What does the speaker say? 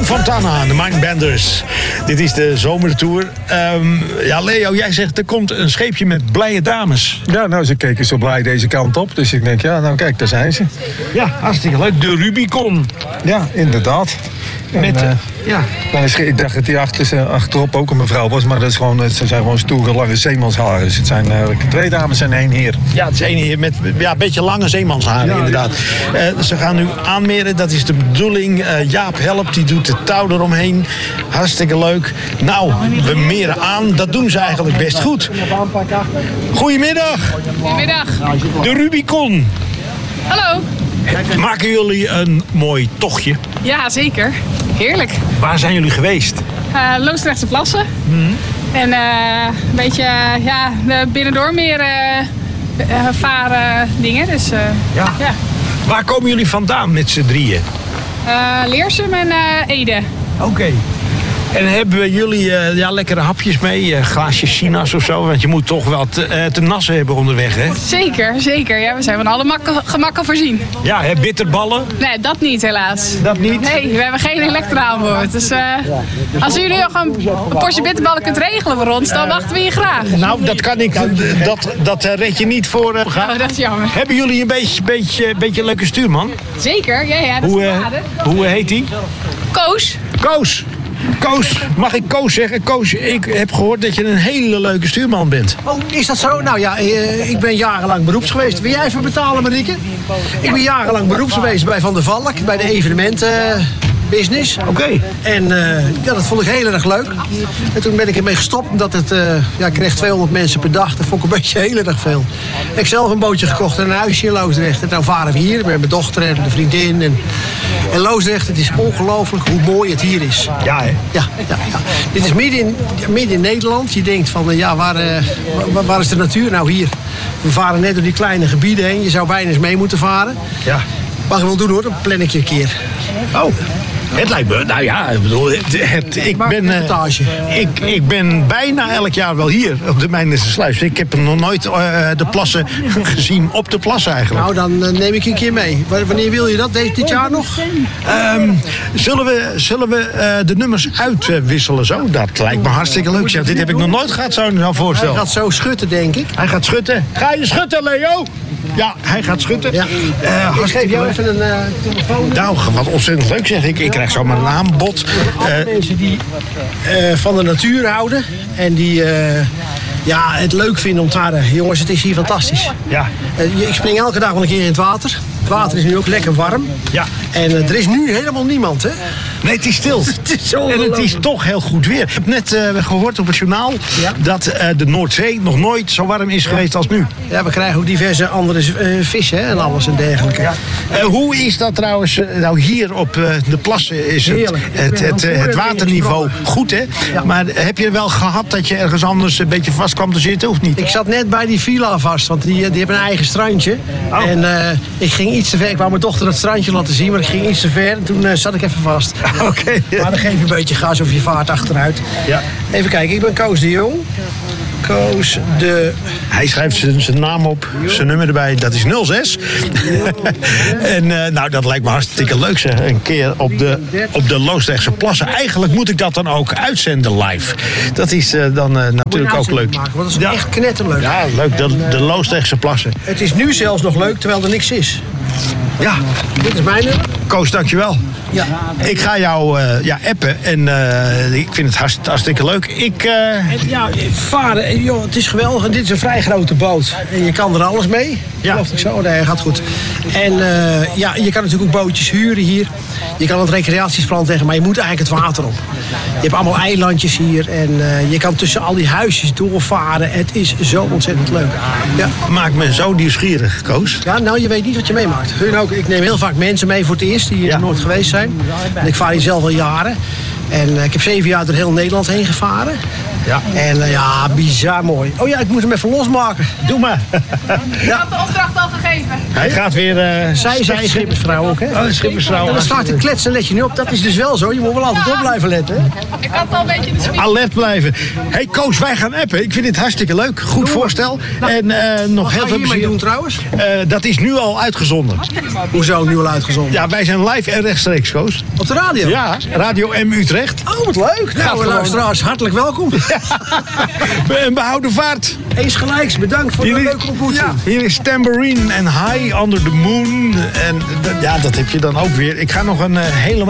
Fontana, de Mindbenders. Dit is de zomertour. Leo, jij zegt er komt een scheepje met blije dames. Ja, nou, ze keken zo blij deze kant op. Dus ik denk, ja, nou kijk, daar zijn ze. Ja, hartstikke leuk. De Rubicon. Ja, inderdaad. Ik dacht dat die achterop ook een mevrouw was, maar dat is gewoon, ze zijn gewoon stoere, lange zeemansharen. Dus het zijn twee dames en één heer. Ja, het is één heer met een beetje lange zeemansharen, inderdaad. Ze gaan nu aanmeren, dat is de bedoeling. Jaap helpt, die doet de touw eromheen. Hartstikke leuk. Nou, we meren aan. Dat doen ze eigenlijk best goed. Goedemiddag. Goedemiddag. De Rubicon. Hallo. Maken jullie een mooi tochtje? Ja, zeker. Heerlijk. Waar zijn jullie geweest? Loosdrechtse Plassen. En een beetje de binnendoor meer varen dingen. Dus, ja. Waar komen jullie vandaan met z'n drieën? Leersum en Ede. Oké. En hebben jullie lekkere hapjes mee? Glaasjes China's of zo? Want je moet toch wat te nassen hebben onderweg, hè? Zeker. Ja, we zijn van alle gemakken voorzien. Ja, hè, bitterballen? Nee, dat niet helaas. Dat niet? Nee, we hebben geen elektra aan boord. Dus als jullie nog een portie bitterballen kunt regelen voor ons, dan wachten we je graag. Nou, dat kan ik. Dat red je niet voor. Oh, dat is jammer. Hebben jullie een beetje een leuke stuurman? Zeker, ja, dat is de waarde. Hoe heet hij? Koos. Koos, mag ik Koos zeggen? Koos, ik heb gehoord dat je een hele leuke stuurman bent. Oh, is dat zo? Nou ja, ik ben jarenlang beroeps geweest. Wil jij even betalen, Marieke? Ik ben jarenlang beroeps geweest bij Van der Valk, bij de evenementenbusiness. Oké. En dat vond ik heel erg leuk. En toen ben ik ermee gestopt, omdat ik kreeg 200 mensen per dag. Dat vond ik een beetje heel erg veel. Ik heb zelf een bootje gekocht en een huisje in Loosdrecht. En nou varen we hier met mijn dochter en de vriendin. En Loosdrecht, het is ongelooflijk hoe mooi het hier is. Ja, hè? Ja. Dit is midden in Nederland. Je denkt van, waar is de natuur? Nou, hier. We varen net door die kleine gebieden heen. Je zou bijna eens mee moeten varen. Ja. Mag ik wel doen hoor, dan plan ik je een keer. Oh. Het lijkt me, nou ja, ik bedoel, ik ben bijna elk jaar wel hier op de Mijndense Sluis. Ik heb nog nooit de plassen gezien op de plassen eigenlijk. Nou, dan neem ik je een keer mee. Wanneer wil je dat? Dit jaar nog? Zullen we de nummers uitwisselen zo? Dat lijkt me hartstikke leuk. Ja, dit heb ik nog nooit gehad, zou ik me nou voorstellen. Hij gaat zo schutten, denk ik. Hij gaat schutten. Ga je schutten, Leo? Ja, hij gaat schutten. Ja. Ik geef jou even een telefoon. Nou, wat ontzettend leuk zeg ik. Ik krijg zomaar een aanbod. Mensen die van de natuur houden en die het leuk vinden om te varen. Jongens, het is hier fantastisch. Ja. Ik spring elke dag wel een keer in het water. Het water is nu ook lekker warm. Ja. En er is nu helemaal niemand, hè? Nee, het is stil. En het is toch heel goed weer. Ik heb net gehoord op het journaal dat de Noordzee nog nooit zo warm is geweest als nu. Ja, we krijgen ook diverse andere vissen hè, en alles en dergelijke. Ja. Hoe is dat trouwens nou hier op de plassen? Is het waterniveau goed, hè? Ja. Maar heb je wel gehad dat je ergens anders een beetje vast kwam te zitten, of niet? Ik zat net bij die villa vast, want die hebben een eigen strandje. Oh. En ik ging iets te ver. Ik wou mijn dochter dat strandje laten zien, maar ik ging iets te ver. En toen zat ik even vast. Okay. Maar dan geef je een beetje gas of je vaart achteruit. Ja. Even kijken, ik ben Koos de Jong. Hij schrijft zijn naam op, zijn nummer erbij, dat is 06. En dat lijkt me hartstikke leuk zeg. Een keer op de Loosdrechtse Plassen. Eigenlijk moet ik dat dan ook uitzenden live. Dat is dan natuurlijk ook leuk. Maken, want dat is echt knetterleuk. Ja, leuk, de Loosdrechtse Plassen. Het is nu zelfs nog leuk, terwijl er niks is. Ja. Dit is mijn nummer. Koos, dankjewel. Ja. Ik ga jou appen en ik vind het hartstikke leuk. Varen, joh, het is geweldig. En dit is een vrij grote boot. En je kan er alles mee. Ja. Geloof ik zo? Nee, gaat goed. En je kan natuurlijk ook bootjes huren hier. Je kan het recreatiesplan leggen, maar je moet eigenlijk het water op. Je hebt allemaal eilandjes hier en je kan tussen al die huisjes doorvaren. Het is zo ontzettend leuk. Ja. Maakt me zo nieuwsgierig, Koos. Ja, nou, je weet niet wat je meemaakt. Ik neem heel vaak mensen mee voor het eerst die hier nooit geweest zijn. En ik vaar hier zelf al jaren. En ik heb 7 jaar door heel Nederland heen gevaren. Ja. En ja, bizar mooi. Oh ja, ik moet hem even losmaken. Doe maar. Je had de opdracht al gegeven. Hij gaat weer... Zij zijn schippersvrouw ook, hè? Oh, een schippersvrouw. En dan staat te kletsen, let je niet op. Dat is dus wel zo. Je moet wel altijd op blijven letten. Hè? Ik had al een beetje de spiegel. Alert blijven. Hey Koos, wij gaan appen. Ik vind dit hartstikke leuk. Goed voorstel. En nog Wat heel ga je veel hiermee plezier. doen trouwens? Dat is nu al uitgezonden. Hoezo nu al uitgezonden? Ja, wij zijn live en rechtstreeks, Koos. Op de radio? Ja, Radio M Utrecht. Oh, wat leuk. Nou, gewoon- luisteraars, hartelijk welkom. En behouden vaart. Eens gelijks, bedankt voor de Hier is- leuke ontmoeting. Hier is Tambourine en High Under the Moon. En ja, dat heb je dan ook weer. Ik ga nog een hele